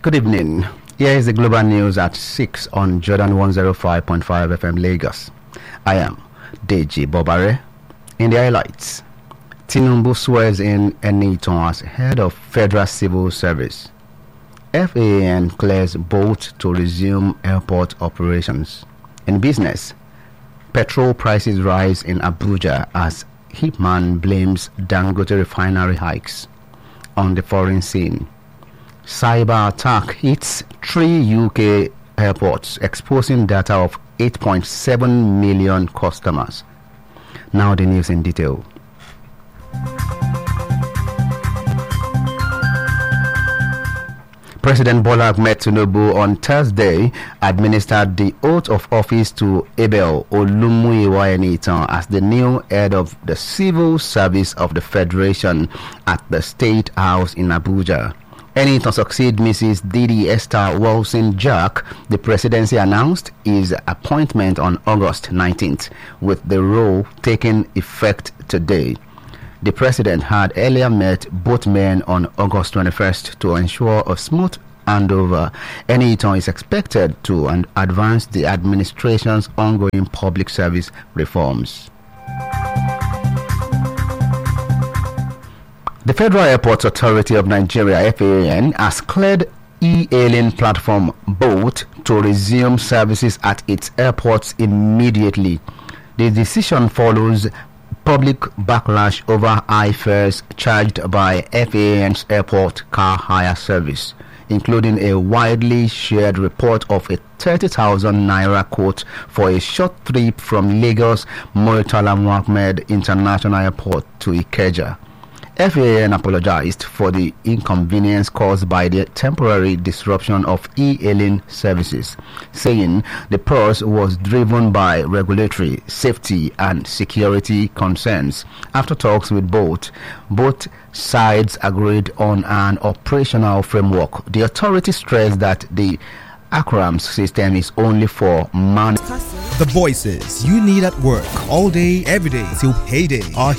Good evening. Here is the global news at 6 on Jordan 105.5 FM Lagos. I am Deji Bobare. In the highlights, Tinubu swears in Eniton as head of Federal Civil Service. FAN clears boat to resume airport operations. In business, petrol prices rise in Abuja as Hitman blames Dangote refinery hikes. On the foreign scene, cyber attack hits 3 UK airports, exposing data of 8.7 million customers. Now the news in detail. President Bola Ahmed Tinubu on Thursday administered the oath of office to Abel Olumuyiwa Enitan as the new head of the Civil Service of the Federation at the State House in Abuja. Enitan succeed Mrs. Didi Esther Wilson Jack. The presidency announced his appointment on August 19th, with the role taking effect today. The president had earlier met both men on August 21st to ensure a smooth handover. Enitan is expected to advance the administration's ongoing public service reforms. The Federal Airports Authority of Nigeria, FAN, has cleared e-hailing platform Bolt to resume services at its airports immediately. The decision follows public backlash over high fares charged by FAN's airport car hire service, including a widely shared report of a 30,000 naira quote for a short trip from Lagos Murtala Mohammed International Airport to Ikeja. FAN apologized for the inconvenience caused by the temporary disruption of e-hailing services, saying the pause was driven by regulatory, safety and security concerns. After talks with both sides agreed on an operational framework. The authority stressed that the Akram's system is only for man. The voices you need at work all day, every day till payday are